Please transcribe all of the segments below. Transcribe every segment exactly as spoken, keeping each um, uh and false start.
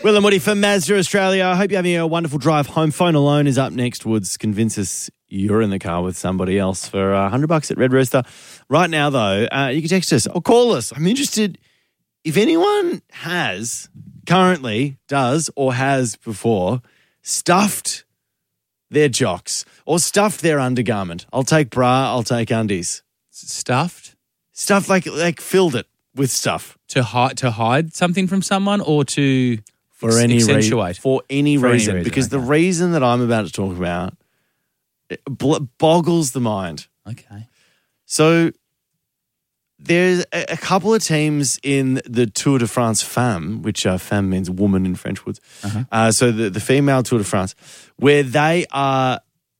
Will and Woody from Mazda Australia. I hope you're having a wonderful drive home. Phone Alone is up next. Woods, convince us you're in the car with somebody else for uh, one hundred bucks at Red Rooster. Right now, though, uh, you can text us or call us. I'm interested if anyone has, currently does or has before, stuffed their jocks or stuffed their undergarment. I'll take bra, I'll take undies. Stuffed? Stuff like like filled it with stuff. To hide to hide something from someone or to For ex- any reason. accentuate? For any For any reason. reason, Because okay. the reason that I'm about to talk about it bl- boggles the mind. Okay. So there's a, a couple of teams in the Tour de France Femme, which uh, femme means woman in French Woods. Uh-huh. Uh, so the, the female Tour de France, where they are,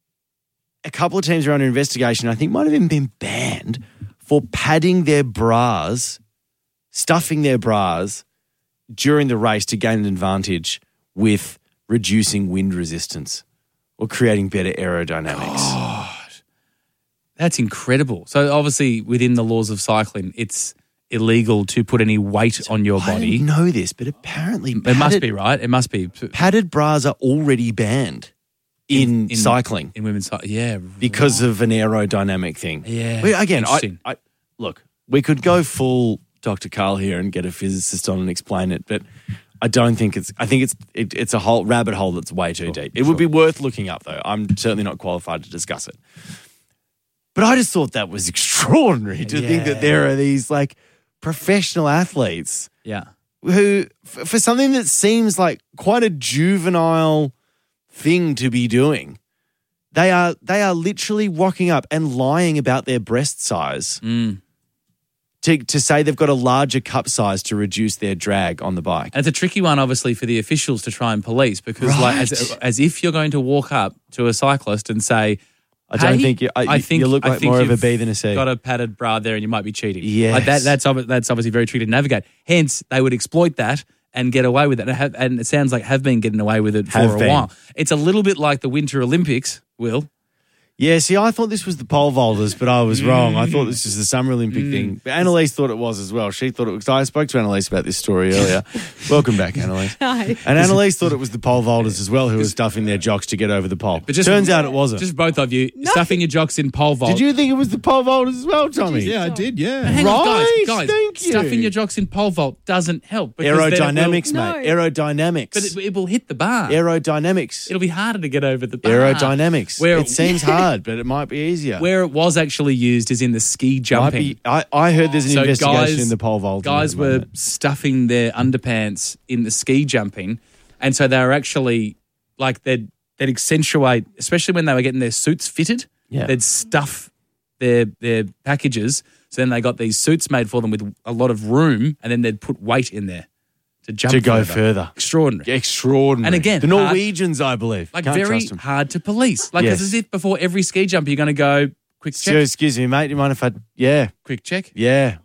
a couple of teams are under investigation, I think might have even been banned for padding their bras, stuffing their bras during the race to gain an advantage with reducing wind resistance or creating better aerodynamics. God. That's incredible. So obviously within the laws of cycling, it's illegal to put any weight on your I body. didn't know this, but apparently It padded, must be, right? It must be. padded bras are already banned in, In- cycling In women's cycling. Yeah. because of an aerodynamic thing. Yeah, Well, again, I, interesting. I look, we could go full Doctor Carl here and get a physicist on and explain it, but I don't think it's. I think it's it, it's a whole rabbit hole that's way too deep. It would be worth looking up, though. I'm certainly not qualified to discuss it. But I just thought that was extraordinary to think that Yeah. there are these like professional athletes Yeah. who, f- for something that seems like quite a juvenile thing to be doing, they are they are literally rocking up and lying about their breast size Mm. to to say they've got a larger cup size to reduce their drag on the bike. And it's a tricky one, obviously, for the officials to try and police because, like, as, Right. as if you're going to walk up to a cyclist and say, I don't "Hey, think you. I, I think you look I like think more of a you've B than a C. got a padded bra there and you might be cheating." Yes. Like that, that's obvi- that's obviously very tricky to navigate. Hence, they would exploit that and get away with it. And, have, and it sounds like have been getting away with it for Have a been. while. It's a little bit like the Winter Olympics, Will. Yeah, see, I thought this was the pole vaulters, but I was wrong. I thought this was the Summer Olympic thing. But Annalise thought it was as well. She thought it was. I spoke to Annalise about this story earlier. Welcome back, Annalise. Hi. And Annalise thought it was the pole vaulters as well who were stuffing their jocks to get over the pole. But just- Turns out it wasn't. Just both of you stuffing your jocks in pole vault. Did you think it was the pole vaulters as well, Tommy? Yeah, I did, yeah. Hang on, guys, Right, guys. thank you. Stuffing your jocks in pole vault doesn't help. because then it will- Aerodynamics, No. mate. Aerodynamics. But it, it will hit the bar. Aerodynamics. It'll be harder to get over the bar. Aerodynamics. Where it seems hard, but it might be easier. Where it was actually used is in the ski Might jumping. be, I, I heard there's an So investigation guys- in the pole vault. Guys were stuffing their underpants in the ski jumping, and so they were actually like they'd they'd accentuate, especially when they were getting their suits fitted. Yeah. They'd stuff their their packages, so then they got these suits made for them with a lot of room, and then they'd put weight in there to jump to go further. further. Extraordinary. Extraordinary. And again, the hard- Norwegians, I believe. Like Can't very trust them. hard to police. Like Yes. it's as if before every ski jump you're going to go quick So, check, excuse me, mate. You mind if I? Yeah, quick check. yeah.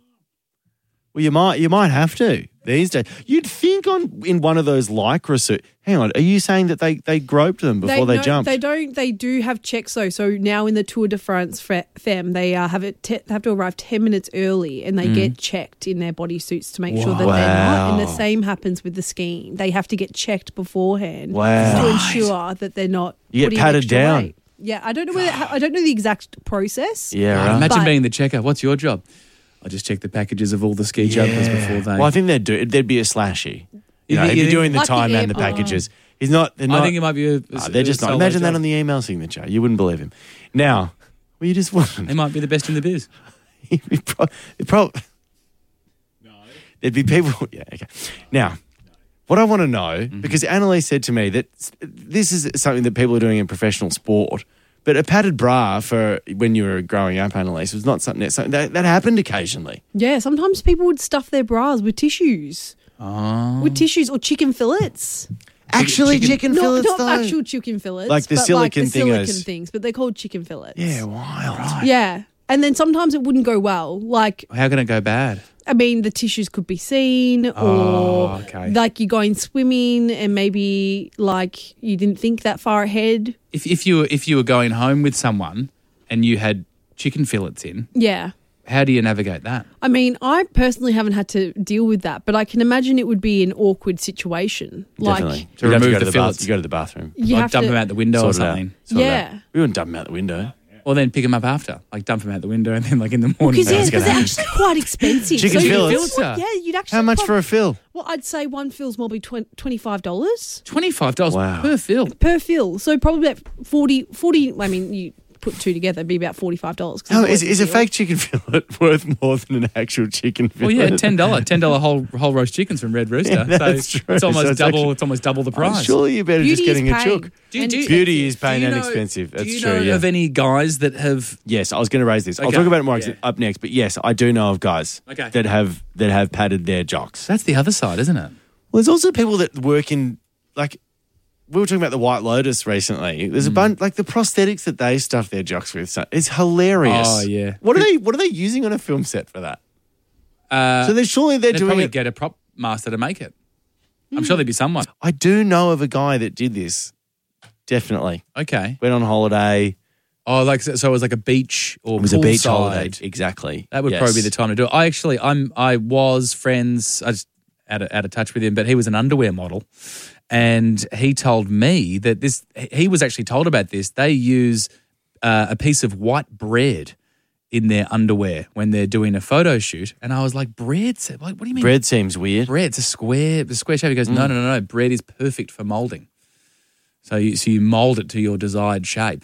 Well, you might. You might have to these days. You'd think on in one of those lycra suits. Hang on. Are you saying that they they groped them before they, no, jumped? They don't. They do have checks though. So now in the Tour de France fe- Femme, they uh, have it. Te- they have to arrive ten minutes early, and they Mm. get checked in their bodysuits to make sure that they're not. And the Wow. same happens with the skiing. They have to get checked beforehand Wow. to Right. ensure that they're not. You get putting patted extra down. weight. Yeah, I don't know whether I don't know the exact process. yeah, God, right. imagine But- being the checker. What's your job? I just check the packages of all the ski jumpers Yeah. before they. Well, I think they'd do. There'd be a slashy. You You know, think- if you you're think- doing the Like the time and the airport. packages. He's not. They're not. I think it might be a. Ah, they're just a not. solo Imagine that job. on the email signature. You wouldn't believe him. Now, well, you just wouldn't. He might be the best in the biz. He'd be pro- he'd prob- There'd be people. Yeah, okay. Now, what I want to know, Mm-hmm. because Annalise said to me that s- this is something that people are doing in professional sport, but a padded bra for when you were growing up, Annalise, was not something that, something that, that happened occasionally. Yeah, sometimes people would stuff their bras with tissues, Oh. with tissues or chicken fillets. Actually, chicken, chicken- fillets, not, though. not actual chicken fillets, Like the but silicone like the silicone thingos. things, but they're called chicken fillets. Yeah, wild. Yeah. And then sometimes it wouldn't go well. Like, How can it go bad? I mean, the tissues could be seen, or Oh, okay. like you're going swimming and maybe like you didn't think that far ahead. If if you were if you were going home with someone and you had chicken fillets in, Yeah. how do you navigate that? I mean, I personally haven't had to deal with that, but I can imagine it would be an awkward situation. Definitely. Like, So you have to remove go to the the bath- fillets. You go to the bathroom. you Like have dump to, them out the window or Sort it out. something. Sort it Yeah. out. We wouldn't dump them out the window. Or then pick them up after. Like dump them out the window and then like in the morning. Because yeah, That's because gonna they're happen. actually quite expensive. Chicken you- fillets. well, yeah, you'd actually. How much prob- for a fill? Well, I'd say one fill's probably twenty-five dollars twenty-five dollars Wow. per fill. per fill. So probably about forty, forty I mean, you put two together, it'd be about forty-five dollars. No, is, is a fake chicken fillet worth more than an actual chicken fillet? Well, yeah, ten dollars, ten dollars whole whole roast chickens from Red Rooster. Yeah, that's so true. it's almost So it's double. actually- it's almost double the Oh, price. surely you're better Beauty just getting is a paying. chook. Do you- And do you- Beauty is paying Do you and know- expensive. That's do you true, know yeah. of any guys that have? Yes, I was going to raise this. I'll Okay. talk about it more Yeah. up next. But yes, I do know of guys Okay. that have that have padded their jocks. That's the other side, isn't it? Well, there's also people that work in, like, we were talking about the White Lotus recently. There's a bunch, like the prosthetics that they stuff their jocks with. So it's hilarious. Oh, yeah. What are they? What are they using on a film set for that? Uh, So they're surely they're they'd doing probably it. get a prop master to make it. I'm sure there'd be someone. I do know of a guy that did this. Definitely Okay. went on holiday. Oh, like so, so it was like a beach or It was a beach poolside. holiday. Exactly. That would Yes. probably be the time to do it. I actually, I'm, I was friends. I just out of, out of touch with him, but he was an underwear model, and he told me that this. He was actually told about this. They use uh, a piece of white bread in their underwear when they're doing a photo shoot, and I was like, bread? Like, what do you mean? Bread seems weird. Bread? It's a square, a square shape. He goes, no, no, no, no. Bread is perfect for molding. So you, so you mold it to your desired shape.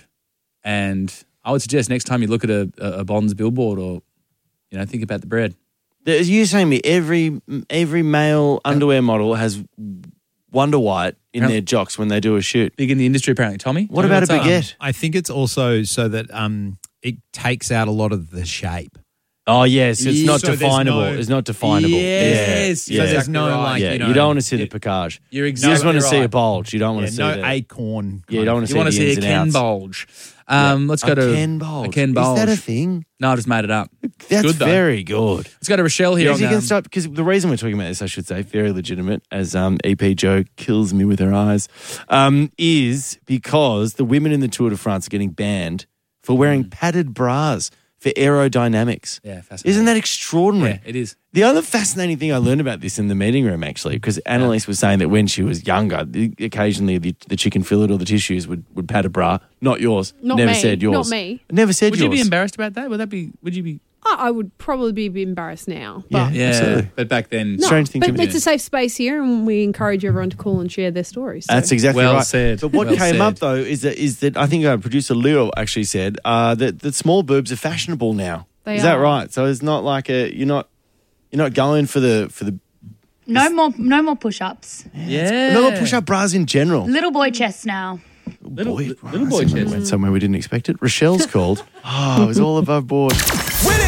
And I would suggest next time you look at a, a Bonds billboard or, you know, think about the bread. As you're saying me, every every male underwear model has Wonder White in Yeah. their jocks when they do a shoot. Big in the industry, apparently. Tommy? What Tommy, about a what's up? baguette? I think it's also so that um, it takes out a lot of the shape. Oh yes, it's Yeah. not So there's definable. no- it's not definable. Yes. yeah. So there's yeah. no, Exactly right. like, yeah. you know. You don't want to see the package. You're You just exactly want to see right. a bulge. You don't want Yeah, to see no the, acorn. Yeah, you don't want to You see want to the see a ins and Ken outs. bulge. Um, let's go a to Ken bulge. A Ken Is bulge. that a thing? No, I just made it up. That's good, though. very good. Let's go to Rochelle here. Because you on, can um, start because the reason we're talking about this, I should say, very legitimate, as um, E P Joe kills me with her eyes, um, is because the women in the Tour de France are getting banned for wearing padded bras for aerodynamics. Yeah, fascinating. Isn't that extraordinary? Yeah, it is. The other fascinating thing I learned about this in the meeting room, actually, because Annalise was saying that when she was younger, the, occasionally the, the chicken fillet or the tissues would, would pad a bra. Not yours. Not Never me. said yours. Not me. Never said Would yours. you be embarrassed about that? Would that be? Would you be? I, I would probably be embarrassed now. Yeah. But Yeah, Absolutely. but back then, No, Strange thing but to me. it's a safe space here, and we encourage everyone to call and share their stories. So. That's exactly Well right. said. But what Well came said. up though is that is that I think our producer Leo actually said uh, that that small boobs are fashionable now. They is that are. right? So it's not like a you're not you're not going for the for the No more, no more push-ups. yeah, no push up bras in general. Little boy chests now. Little, Boy, little, little boy bras. chest. Went somewhere we didn't expect it. Rochelle's called. Oh, it was all above board. Will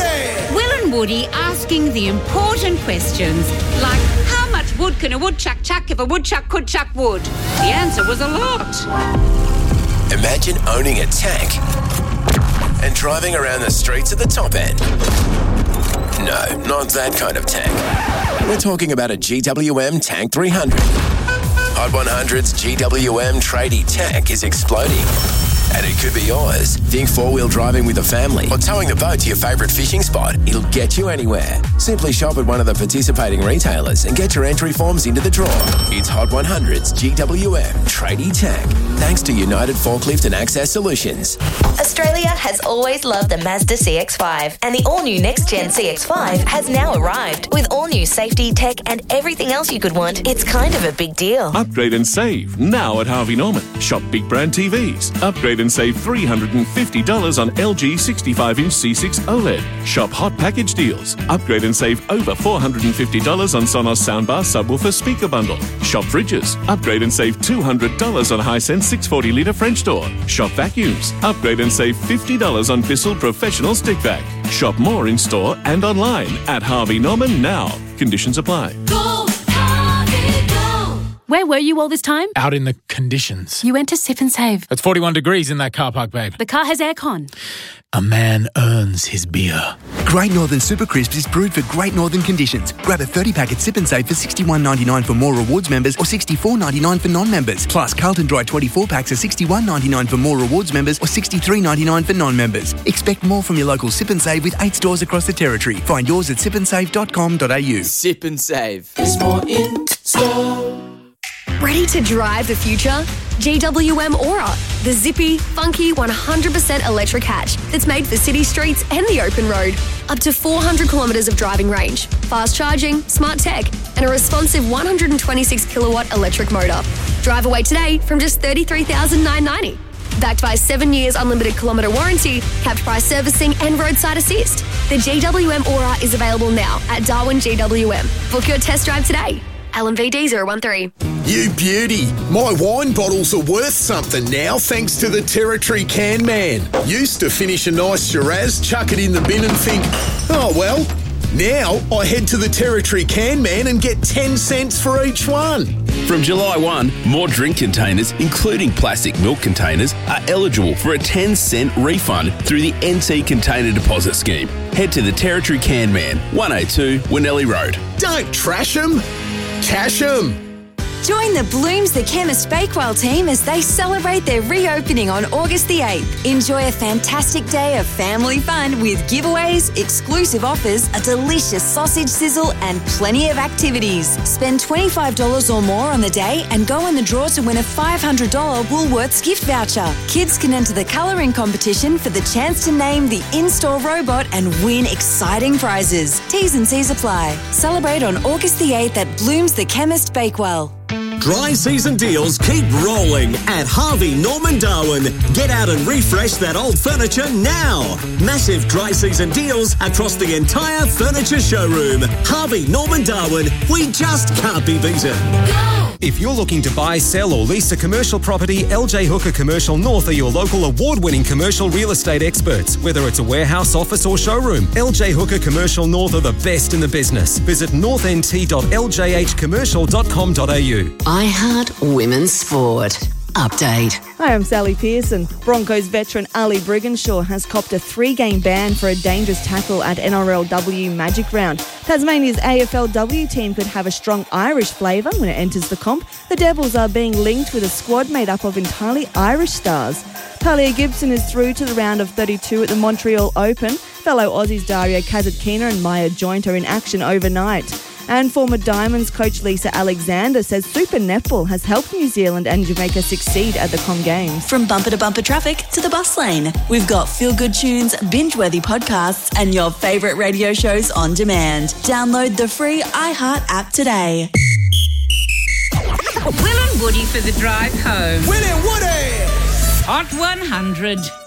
and Woody asking the important questions, like how much wood can a woodchuck chuck if a woodchuck could chuck wood? The answer was a lot. Imagine owning a tank and driving around the streets at the top end. No, not that kind of tank. We're talking about a G W M Tank three hundred. Hot one hundred's G W M tradie tank is exploding. And it could be yours. Think four-wheel driving with a family or towing the boat to your favourite fishing spot. It'll get you anywhere. Simply shop at one of the participating retailers and get your entry forms into the draw. It's Hot one hundred's G W M Tradie Tank. Thanks to United Forklift and Access Solutions. Australia has always loved the Mazda C X five, and the all-new next-gen C X five has now arrived. With all-new safety, tech, and everything else you could want, it's kind of a big deal. Upgrade and save now at Harvey Norman. Shop big brand T Vs. Upgrade and save three hundred fifty dollars on L G sixty-five inch C six OLED. Shop hot package deals. Upgrade and save over four hundred fifty dollars on Sonos soundbar subwoofer speaker bundle. Shop fridges. Upgrade and save two hundred dollars on Hisense six forty litre French door. Shop vacuums. Upgrade and save fifty dollars on Bissell Professional Stick Vac. Shop more in store and online at Harvey Norman now. Conditions apply. Go, Harvey, go. Where were you all this time? Out in the conditions. You went to Sip and Save. It's forty-one degrees in that car park, babe. The car has aircon. A man earns his beer. Great Northern Super Crisps is brewed for Great Northern conditions. Grab a thirty pack at Sip and Save for sixty-one ninety-nine for More Rewards members or sixty-four ninety-nine for non-members. Plus, Carlton Dry twenty-four packs are sixty-one ninety-nine for More Rewards members or sixty-three ninety-nine for non-members. Expect more from your local Sip and Save with eight stores across the territory. Find yours at sip and save dot com dot a u. Sip and Save. There's more in store. Ready to drive the future? G W M Aura, the zippy, funky, one hundred percent electric hatch that's made for city streets and the open road. Up to four hundred kilometres of driving range, fast charging, smart tech, and a responsive one hundred twenty-six kilowatt electric motor. Drive away today from just thirty-three thousand nine hundred ninety dollars. Backed by seven years unlimited kilometre warranty, capped price servicing and roadside assist. The G W M Aura is available now at Darwin G W M. Book your test drive today. L M V D zero one three. You beauty. My wine bottles are worth something now thanks to the Territory Can Man. Used to finish a nice Shiraz, chuck it in the bin and think, oh well. Now I head to the Territory Can Man and get ten cents for each one. From July first, more drink containers, including plastic milk containers, are eligible for a ten cent refund through the N T Container Deposit Scheme. Head to the Territory Can Man, one oh two Winnelly Road. Don't trash them. Cash 'em. Join the Blooms the Chemist Bakewell team as they celebrate their reopening on August the eighth. Enjoy a fantastic day of family fun with giveaways, exclusive offers, a delicious sausage sizzle, and plenty of activities. Spend twenty-five dollars or more on the day and go in the draw to win a five hundred dollars Woolworths gift voucher. Kids can enter the colouring competition for the chance to name the in-store robot and win exciting prizes. T's and C's apply. Celebrate on August the eighth at Blooms the Chemist Bakewell. Dry season deals keep rolling at Harvey Norman Darwin. Get out and refresh that old furniture now. Massive dry season deals across the entire furniture showroom. Harvey Norman Darwin, we just can't be beaten. If you're looking to buy, sell or lease a commercial property, L J Hooker Commercial North are your local award-winning commercial real estate experts. Whether it's a warehouse, office or showroom, L J Hooker Commercial North are the best in the business. Visit north n t dot l j h commercial dot com dot a u. iHeart Women's Sport. Update. Hi, I'm Sally Pearson. Broncos veteran Ali Brigginshaw has copped a three-game ban for a dangerous tackle at N R L W Magic Round. Tasmania's A F L W team could have a strong Irish flavour when it enters the comp. The Devils are being linked with a squad made up of entirely Irish stars. Talia Gibson is through to the round of thirty-two at the Montreal Open. Fellow Aussies Daria Kasatkina and Maya Joint are in action overnight. And former Diamonds coach Lisa Alexander says Super Netball has helped New Zealand and Jamaica succeed at the Com Games. From bumper to bumper traffic to the bus lane, we've got feel-good tunes, binge-worthy podcasts and your favourite radio shows on demand. Download the free iHeart app today. Will and Woody for the drive home. Will and Woody! Hot one hundred.